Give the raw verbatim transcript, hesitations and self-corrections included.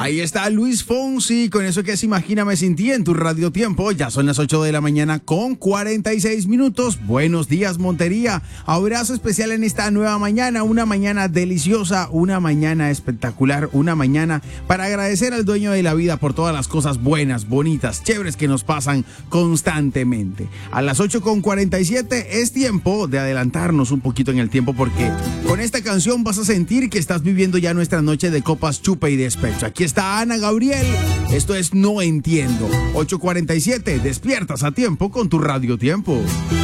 Ahí está Luis Fonsi, con eso que es Imagíname sin ti en tu Radio Tiempo. Ya son las ocho de la mañana con cuarenta y seis minutos. Buenos días, Montería. Abrazo especial en esta nueva mañana, una mañana deliciosa, una mañana espectacular, una mañana para agradecer al dueño de la vida por todas las cosas buenas, bonitas, chéveres que nos pasan constantemente. A las ocho con cuarenta y siete es tiempo de adelantarnos un poquito en el tiempo, porque con esta canción vas a sentir que estás viviendo ya nuestra noche de copas, chupe y despecho. Aquí está Ana Gabriel. Esto es No Entiendo. ocho cuarenta y siete, despiertas a tiempo con tu Radio Tiempo.